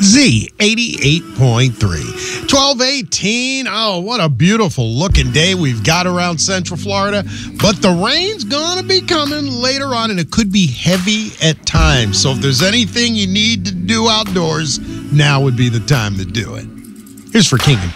Z 88.3. 1218. Oh, what a beautiful looking day we've got around Central Florida. But the rain's going to be coming later on, and it could be heavy at times. So if there's anything you need to do outdoors, now would be the time to do it. Here's for King and